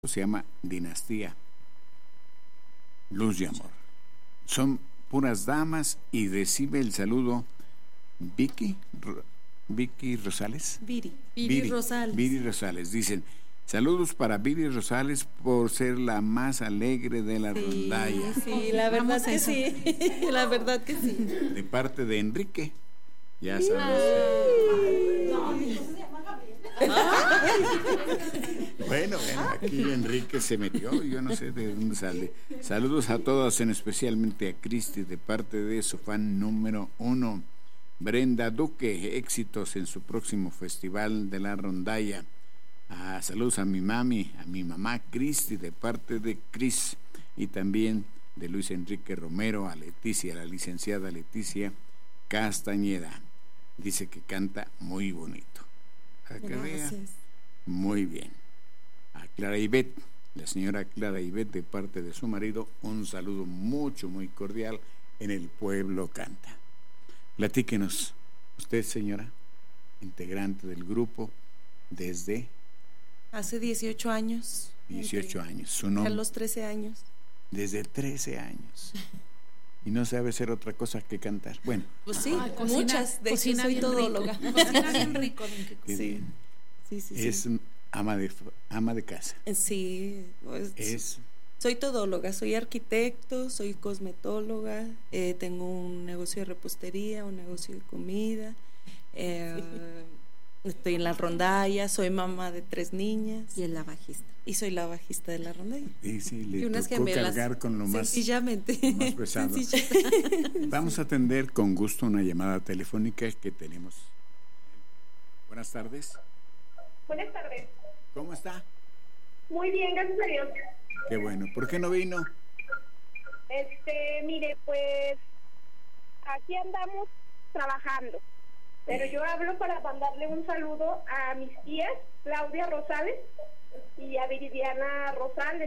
se llama Dinastía Luz y Amor. Son puras damas y recibe el saludo Vicky Rosales. Viri Rosales. Viri Rosales. Dicen, saludos para Viri Rosales por ser la más alegre de la rondalla. Sí, la verdad que sí. La verdad que sí. De parte de Enrique. Ya sabes. Bueno, aquí Enrique se metió, yo no sé de dónde sale. Saludos a todos, especialmente a Cristi, de parte de su fan número 1. Brenda Duque, éxitos en su próximo festival de la rondalla. Saludos a mi mami, a mi mamá Cristi, de parte de Cris, y también de Luis Enrique Romero, a Leticia, la licenciada Leticia Castañeda. Dice que canta muy bonito. Para que vea, muy bien. A Clara Ivette, la señora Clara Ivette, de parte de su marido, un saludo muy cordial en El Pueblo Canta. Platíquenos, usted, señora, integrante del grupo desde... Hace 18 años. 18 años. ¿Su nombre? A los 13 años. Desde 13 años. Y no sabe hacer otra cosa que cantar. Bueno. Pues sí, muchas. De hecho, soy todóloga. Cocina bien rico. Sí. Es ama de casa. Sí. Soy todóloga, soy arquitecto, soy cosmetóloga, tengo un negocio de repostería, un negocio de comida, estoy en la rondalla, soy mamá de 3 niñas. Y en la bajista. Y soy la bajista de la rondalla. Sí, le y unas tocó gemelas, cargar con lo más pesado. Vamos a atender con gusto una llamada telefónica que tenemos. Buenas tardes. Buenas tardes. ¿Cómo está? Muy bien, gracias a Dios. Qué bueno. ¿Por qué no vino? Mire, pues aquí andamos trabajando, pero yo hablo para mandarle un saludo a mis tías, Claudia Rosales y a Viridiana Rosales.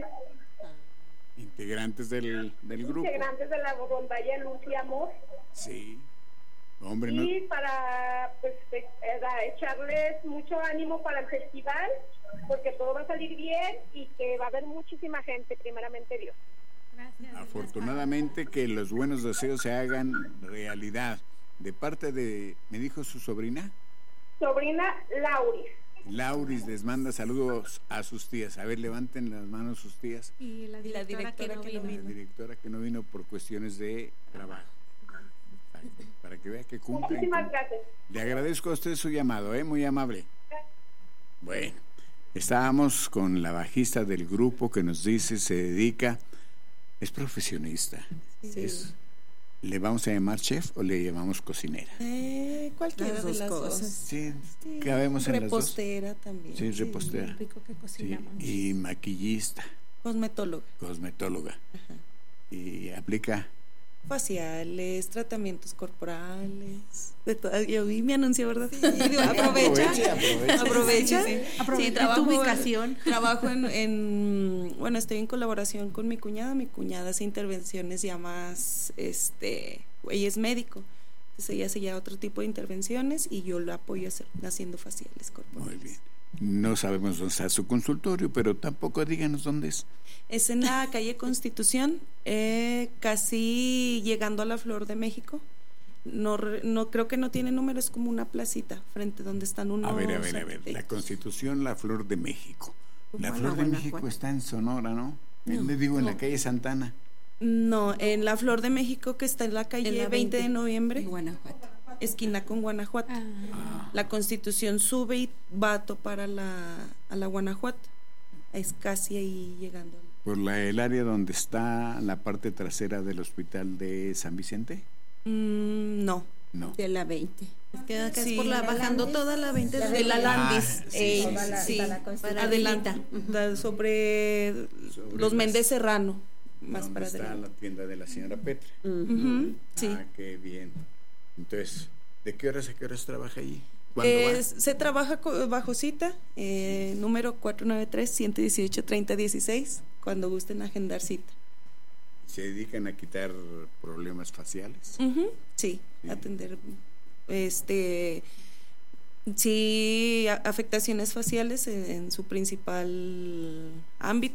Integrantes del grupo. Integrantes de la rondalla Luz y Amor. Sí. Hombre, y para echarles mucho ánimo para el festival, porque todo va a salir bien y que va a haber muchísima gente, primeramente Dios. Gracias. Afortunadamente que los buenos deseos se hagan realidad. De parte de, ¿me dijo su sobrina? Sobrina Lauris. Lauris les manda saludos a sus tías. A ver, levanten las manos sus tías. Y la directora que no vino. La directora que no vino por cuestiones de trabajo. Para que vea que cumple. Muchísimas gracias. Le agradezco a usted su llamado, muy amable. Bueno, estábamos con la bajista del grupo que nos dice, se dedica, es profesionista. Sí. ¿Le vamos a llamar chef o le llamamos cocinera? Cualquiera de las cosas. Sí, cabemos en las dos. Repostera también. Sí, repostera. Sí, rico que cocinamos. Sí. Y maquillista. Cosmetóloga. Ajá. Y aplica faciales, tratamientos corporales, de todo. Yo vi mi anuncio, ¿verdad? Sí. Aprovecha. Sí, trabajo tu ubicación. Trabajo bueno, estoy en colaboración con mi cuñada. Mi cuñada hace intervenciones ya más, ella es médico. Entonces ella hace ya otro tipo de intervenciones y yo la apoyo haciendo faciales corporales. Muy bien. No sabemos dónde está su consultorio, pero tampoco díganos dónde es. Es en la calle Constitución, casi llegando a la Flor de México. No creo que no tiene número, es como una placita frente donde están unos. A ver, la Constitución, la Flor de México. La Flor de México está en Sonora, ¿no? En la calle Santana. No, en la Flor de México, que está en la calle en la 20 de noviembre. Guanajuato. Esquina con Guanajuato. La Constitución sube y va a topar a la Guanajuato. Es casi ahí llegando. ¿Por el área donde está la parte trasera del hospital de San Vicente? No. De la 20. Queda es por bajando toda la 20 de la Landis. Sí. Adelanta. Sobre los Méndez Serrano. Más para está adelante. La tienda de la señora Petra. Sí. Qué bien. Entonces, ¿de qué horas a qué horas trabaja allí? Se trabaja bajo cita, número 493-118-3016, cuando gusten agendar cita. ¿Se dedican a quitar problemas faciales? Sí, atender Sí, afectaciones faciales en su principal ámbito.